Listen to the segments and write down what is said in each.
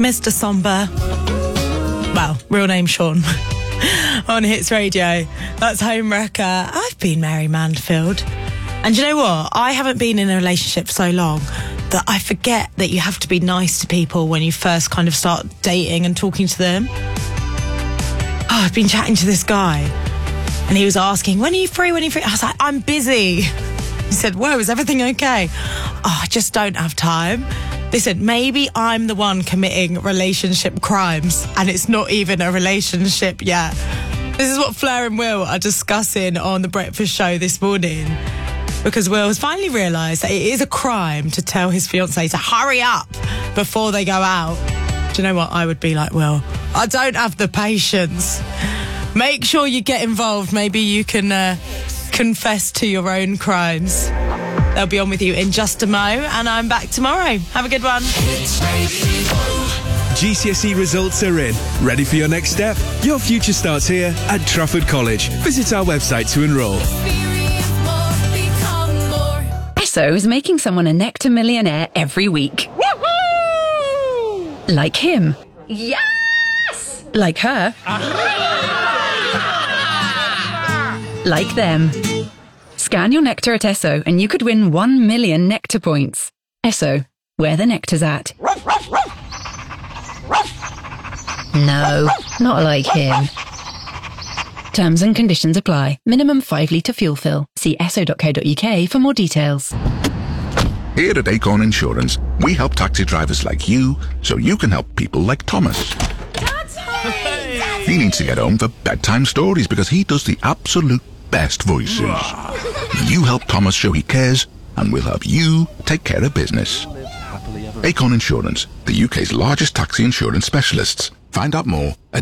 Mr. Somber. Well, real name Sean. On Hits Radio. That's Homewrecker. I've been Mary Mansfield. And you know what? I haven't been in a relationship for so long that I forget that you have to be nice to people when you first kind of start dating and talking to them. I've been chatting to this guy and he was asking, when are you free? I was like, I'm busy. He said, whoa, is everything okay? I just don't have time. Listen, maybe I'm the one committing relationship crimes and it's not even a relationship yet. This is what Fleur and Will are discussing on The Breakfast Show this morning, because Will has finally realised that it is a crime to tell his fiancée to hurry up before they go out. Do you know what? I would be like, Will, I don't have the patience. Make sure you get involved. Maybe you can confess to your own crimes. They'll be on with you in just a mo, and I'm back tomorrow. Have a good one. GCSE results are in. Ready for your next step? Your future starts here at Trafford College. Visit our website to enrol. Esso is making someone a Nectar millionaire every week. Woohoo! Like him. Yes! Like her. Like them. Scan your Nectar at Esso and you could win 1 million Nectar points. Esso, where the nectar's at. No, not like him. Terms and conditions apply. Minimum 5 litre fuel fill. See esso.co.uk for more details. Here at Acorn Insurance, we help taxi drivers like you so you can help people like Thomas. He needs to get home for bedtime stories because he does the absolute best voices. You help Thomas show he cares, and we'll help you take care of business. Acorn Insurance, the UK's largest taxi insurance specialists. Find out more at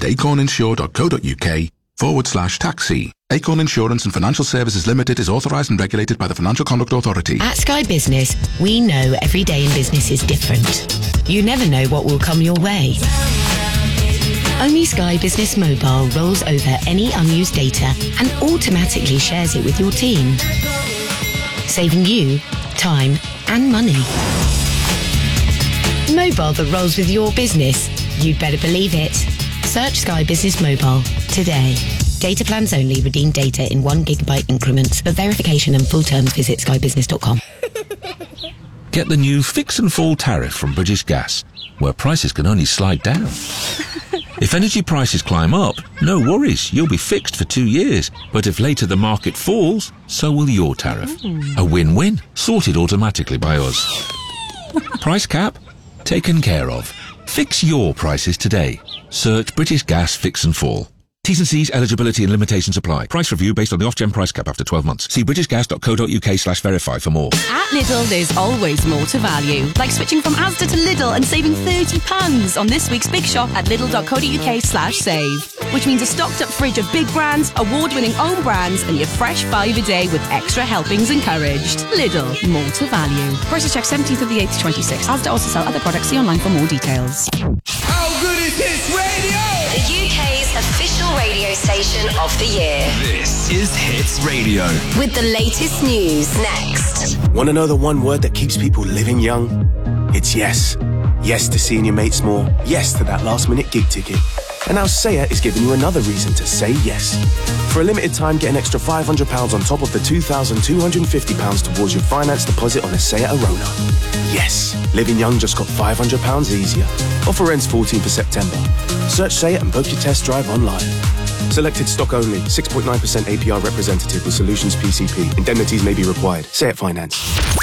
acorninsure.co.uk/taxi. Acorn Insurance and Financial Services Limited is authorised and regulated by the Financial Conduct Authority. At Sky Business, we know every day in business is different. You never know what will come your way. Only Sky Business Mobile rolls over any unused data and automatically shares it with your team, saving you time and money. Mobile that rolls with your business. You'd better believe it. Search Sky Business Mobile today. Data plans only. Redeem data in 1 gigabyte increments. For verification and full terms, visit skybusiness.com. Get the new Fix and Fall tariff from British Gas, where prices can only slide down. If energy prices climb up, no worries, you'll be fixed for 2 years. But if later the market falls, so will your tariff. A win-win, sorted automatically by us. Price cap? Taken care of. Fix your prices today. Search British Gas Fix and Fall. T's and C's, eligibility and limitations apply. Price review based on the Ofgem price cap after 12 months. See britishgas.co.uk/verify for more. At Lidl, there's always more to value. Like switching from Asda to Lidl and saving £30 on this week's big shop at lidl.co.uk/save. Which means a stocked up fridge of big brands, award-winning own brands, and your fresh 5 a day with extra helpings encouraged. Lidl, more to value. Prices check 17th of the 8th to 26th. Asda also sell other products. See online for more details. How good is Hits Radio? The UK's official radio station of the year. This is Hits Radio. With the latest news next. Want to know the one word that keeps people living young? It's yes. Yes to seeing your mates more. Yes to that last-minute gig ticket. And now SEAT is giving you another reason to say yes. For a limited time, get an extra £500 on top of the £2,250 towards your finance deposit on a SEAT Arona. Yes, living young just got £500 easier. Offer ends 14th of September. Search SEAT and book your test drive online. Selected stock only. 6.9% APR representative with Solutions PCP. Indemnities may be required. SEAT Finance.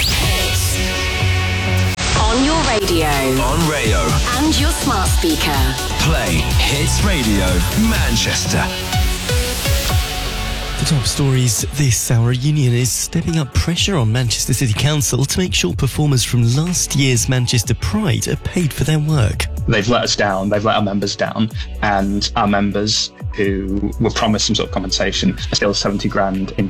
On your radio. On Rayo. And your smart speaker. Play Hits Radio Manchester. The top stories this hour. A union is stepping up pressure on Manchester City Council to make sure performers from last year's Manchester Pride are paid for their work. They've let us down, they've let our members down, and our members who were promised some sort of compensation are still 70 grand in debt.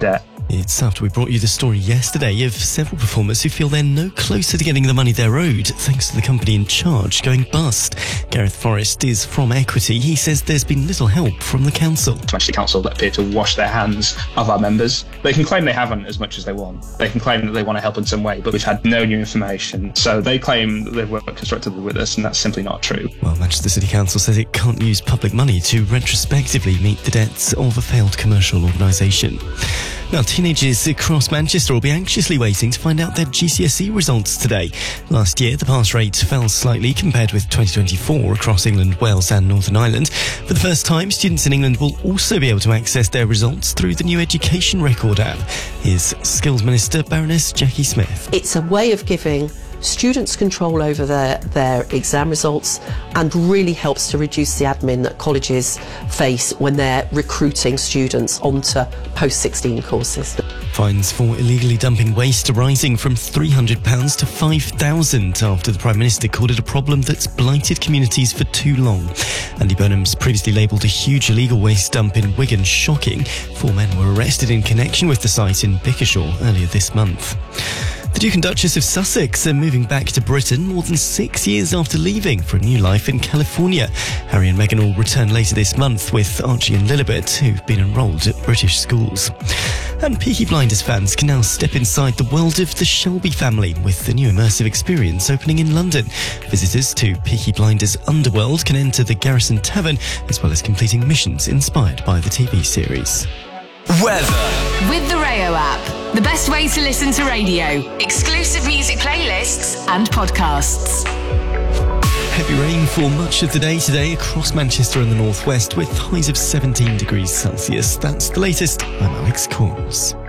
It's after we brought you the story yesterday of several performers who feel they're no closer to getting the money they're owed thanks to the company in charge going bust. Gareth Forrest is from Equity. He says there's been little help from the council. Manchester Council appear to wash their hands of our members. They can claim they haven't as much as they want. They can claim that they want to help in some way, but we've had no new information. So they claim that they've worked constructively with us, and that's simply not true. Well, Manchester City Council says it can't use public money to retrospectively meet the debts of a failed commercial organisation. Now, teenagers across Manchester will be anxiously waiting to find out their GCSE results today. Last year, the pass rate fell slightly compared with 2024 across England, Wales and Northern Ireland. For the first time, students in England will also be able to access their results through the new Education Record app. Here's Skills Minister Baroness Jackie Smith. It's a way of giving students control over their exam results and really helps to reduce the admin that colleges face when they're recruiting students onto post-16 courses. Fines for illegally dumping waste are rising from £300 to £5,000 after the Prime Minister called it a problem that's blighted communities for too long. Andy Burnham's previously labelled a huge illegal waste dump in Wigan shocking. 4 men were arrested in connection with the site in Bickershaw earlier this month. The Duke and Duchess of Sussex are moving back to Britain more than 6 years after leaving for a new life in California. Harry and Meghan will return later this month with Archie and Lilibet, who've been enrolled at British schools. And Peaky Blinders fans can now step inside the world of the Shelby family with the new immersive experience opening in London. Visitors to Peaky Blinders Underworld can enter the Garrison Tavern, as well as completing missions inspired by the TV series. Weather. With the Rayo app, the best way to listen to radio, exclusive music playlists and podcasts. Heavy rain for much of the day today across Manchester and the northwest with highs of 17 degrees Celsius. That's the latest. I'm Alex Corns.